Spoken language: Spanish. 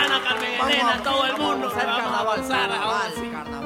Ana, Carmen Elena, todo el mundo, vamos a hacer vamos a avanzar ahora sí. carnaval.